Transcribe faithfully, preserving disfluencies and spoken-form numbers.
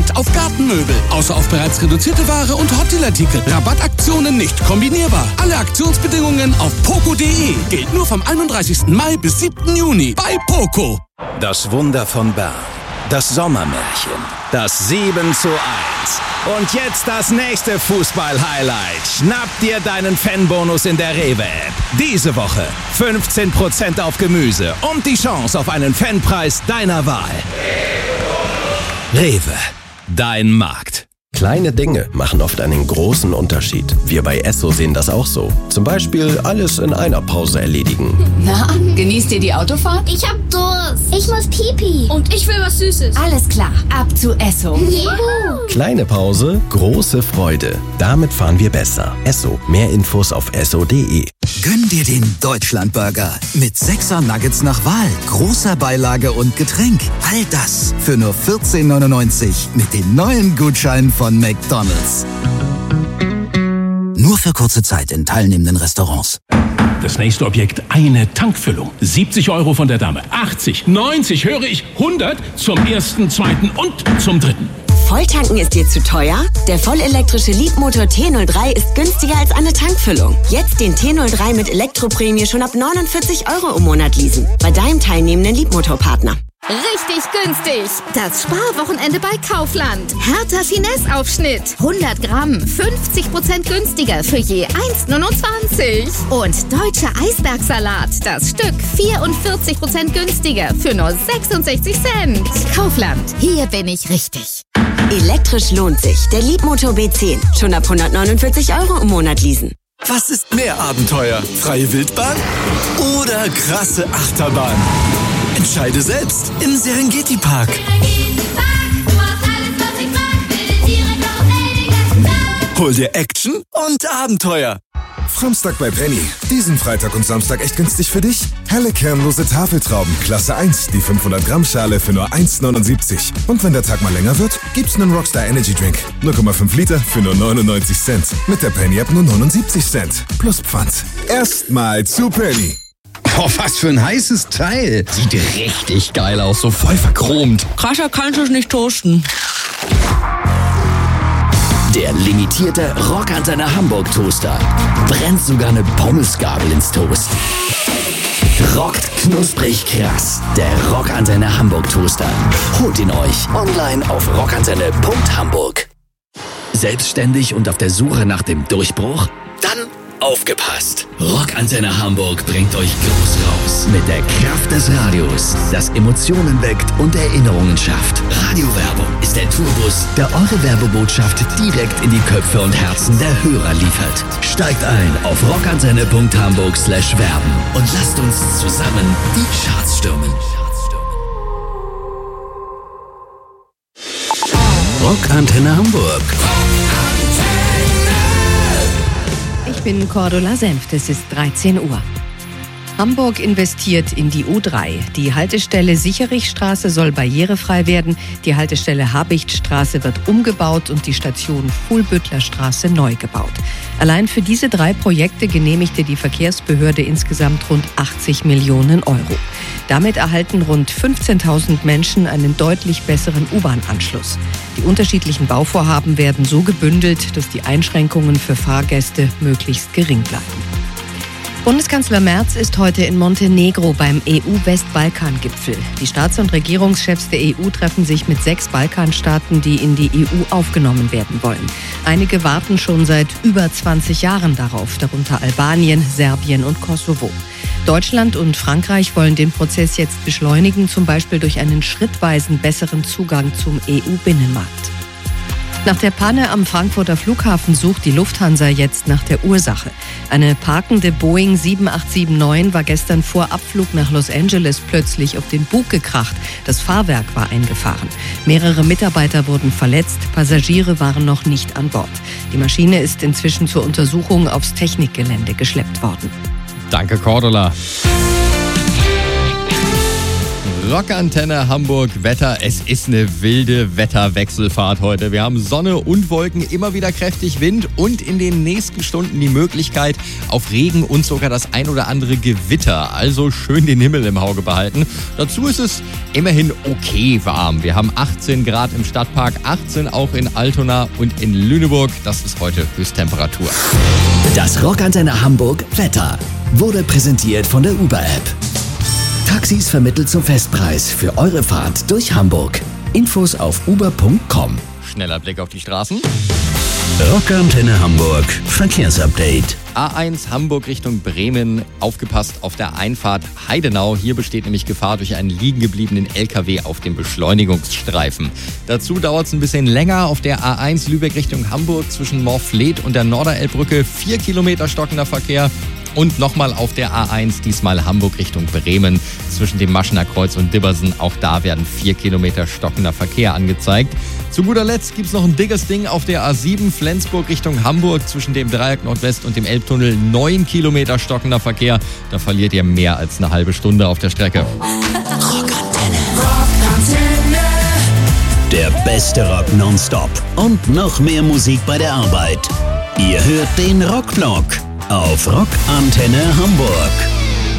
Prozent auf Gartenmöbel. Außer auf bereits reduzierte Ware und Hotdeal-Artikel. Rabattaktionen nicht kombinierbar. Alle Aktionsbedingungen auf poco punkt de. Gilt nur vom einunddreißigsten Mai bis siebten Juni bei Poco. Das Wunder von Bern. Das Sommermärchen. Das sieben zu eins. Und jetzt das nächste Fußball-Highlight. Schnapp dir deinen Fanbonus in der Rewe-App. Diese Woche fünfzehn Prozent auf Gemüse und die Chance auf einen Fanpreis deiner Wahl. Rewe, dein Markt. Kleine Dinge machen oft einen großen Unterschied. Wir bei Esso sehen das auch so. Zum Beispiel alles in einer Pause erledigen. Na, genießt ihr die Autofahrt? Ich hab Durst. Ich muss Pipi. Und ich will was Süßes. Alles klar, ab zu Esso. Juhu. Kleine Pause, große Freude. Damit fahren wir besser. Esso. Mehr Infos auf esso punkt de. Gönn dir den Deutschlandburger mit sechser Nuggets nach Wahl, großer Beilage und Getränk. All das für nur vierzehn neunundneunzig mit den neuen Gutscheinen von McDonald's. Nur für kurze Zeit in teilnehmenden Restaurants. Das nächste Objekt, eine Tankfüllung. siebzig Euro von der Dame. achtzig, neunzig, höre ich, hundert zum ersten, zweiten und zum dritten. Volltanken ist dir zu teuer? Der vollelektrische Leapmotor T null drei ist günstiger als eine Tankfüllung. Jetzt den T null drei mit Elektroprämie schon ab neunundvierzig Euro im Monat leasen. Bei deinem teilnehmenden Leapmotor-Partner. Richtig günstig. Das Sparwochenende bei Kaufland. Hertha Finesse-Aufschnitt. hundert Gramm. fünfzig Prozent günstiger für je eins neunundzwanzig. Und deutscher Eisbergsalat. Das Stück vierundvierzig Prozent günstiger für nur sechsundsechzig Cent. Kaufland. Hier bin ich richtig. Elektrisch lohnt sich. Der Leapmotor B zehn. Schon ab hundertneunundvierzig Euro im Monat leasen. Was ist mehr Abenteuer? Freie Wildbahn oder krasse Achterbahn? Entscheide selbst im Serengeti Park. Hol dir Action und Abenteuer. Framstag bei Penny. Diesen Freitag und Samstag echt günstig für dich. Helle kernlose Tafeltrauben, Klasse eins, die fünfhundert Gramm Schale für nur eins neunundsiebzig. Und wenn der Tag mal länger wird, gibt's einen Rockstar Energy Drink. null Komma fünf Liter für nur neunundneunzig Cent. Mit der Penny App nur neunundsiebzig Cent. Plus Pfand. Erstmal zu Penny. Oh, was für ein heißes Teil. Sieht richtig geil aus, so voll verchromt. Krasser kannst du es nicht toasten. Der limitierte Rockantenne Hamburg Toaster brennt sogar eine Pommesgabel ins Toast. Rockt knusprig krass. Der Rockantenne Hamburg Toaster. Holt ihn euch online auf rockantenne punkt hamburg. Selbstständig und auf der Suche nach dem Durchbruch? Dann aufgepasst! Rockantenne Hamburg bringt euch groß raus. Mit der Kraft des Radios, das Emotionen weckt und Erinnerungen schafft. Radiowerbung ist der Tourbus, der eure Werbebotschaft direkt in die Köpfe und Herzen der Hörer liefert. Steigt ein auf rockantenne punkt hamburg slash werben und lasst uns zusammen die Charts stürmen. Rockantenne Hamburg. Ich bin Cordula Senft, es ist dreizehn Uhr. Hamburg investiert in die U drei. Die Haltestelle Sicherichstraße soll barrierefrei werden. Die Haltestelle Habichtstraße wird umgebaut und die Station Fuhlbüttlerstraße neu gebaut. Allein für diese drei Projekte genehmigte die Verkehrsbehörde insgesamt rund achtzig Millionen Euro. Damit erhalten rund fünfzehntausend Menschen einen deutlich besseren U-Bahn-Anschluss. Die unterschiedlichen Bauvorhaben werden so gebündelt, dass die Einschränkungen für Fahrgäste möglichst gering bleiben. Bundeskanzler Merz ist heute in Montenegro beim E U-Westbalkan-Gipfel. Die Staats- und Regierungschefs der E U treffen sich mit sechs Balkanstaaten, die in die E U aufgenommen werden wollen. Einige warten schon seit über zwanzig Jahren darauf, darunter Albanien, Serbien und Kosovo. Deutschland und Frankreich wollen den Prozess jetzt beschleunigen, zum Beispiel durch einen schrittweisen besseren Zugang zum E U-Binnenmarkt. Nach der Panne am Frankfurter Flughafen sucht die Lufthansa jetzt nach der Ursache. Eine parkende Boeing sieben acht sieben neun war gestern vor Abflug nach Los Angeles plötzlich auf den Bug gekracht. Das Fahrwerk war eingefahren. Mehrere Mitarbeiter wurden verletzt, Passagiere waren noch nicht an Bord. Die Maschine ist inzwischen zur Untersuchung aufs Technikgelände geschleppt worden. Danke, Cordula. Rockantenne Hamburg, Wetter. Es ist eine wilde Wetterwechselfahrt heute. Wir haben Sonne und Wolken, immer wieder kräftig Wind und in den nächsten Stunden die Möglichkeit auf Regen und sogar das ein oder andere Gewitter. Also schön den Himmel im Auge behalten. Dazu ist es immerhin okay warm. Wir haben achtzehn Grad im Stadtpark, achtzehn auch in Altona und in Lüneburg. Das ist heute Höchsttemperatur. Das Rockantenne Hamburg Wetter wurde präsentiert von der Uber-App. Taxis vermittelt zum Festpreis für eure Fahrt durch Hamburg. Infos auf uber punkt com. Schneller Blick auf die Straßen. Rockantenne Hamburg Verkehrsupdate. A eins Hamburg Richtung Bremen. Aufgepasst auf der Einfahrt Heidenau. Hier besteht nämlich Gefahr durch einen liegen gebliebenen L K W auf dem Beschleunigungsstreifen. Dazu dauert es ein bisschen länger auf der A eins Lübeck Richtung Hamburg zwischen Morfleet und der Norderelbbrücke. Vier Kilometer stockender Verkehr. Und nochmal auf der A eins, diesmal Hamburg Richtung Bremen, zwischen dem Maschener Kreuz und Dibbersen. Auch da werden vier Kilometer stockender Verkehr angezeigt. Zu guter Letzt gibt's noch ein dickes Ding auf der A sieben, Flensburg Richtung Hamburg, zwischen dem Dreieck Nordwest und dem Elbtunnel. Neun Kilometer stockender Verkehr. Da verliert ihr mehr als eine halbe Stunde auf der Strecke. Rockantenne. Rockantenne. Der beste Rock nonstop und noch mehr Musik bei der Arbeit. Ihr hört den Rockblock auf Rockantenne Hamburg.